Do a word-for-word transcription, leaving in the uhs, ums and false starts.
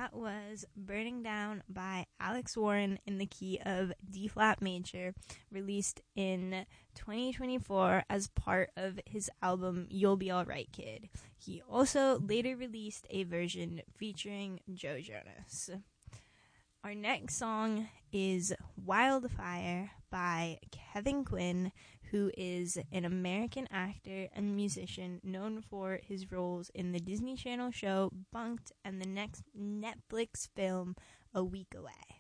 That was Burning Down by Alex Warren in the key of D-flat major, released in twenty twenty-four as part of his album You'll Be Alright Kid. He also later released a version featuring Joe Jonas. Our next song is Wildfire by Kevin Quinn, who is an American actor and musician known for his roles in the Disney Channel show Bunked and the next Netflix film A Week Away.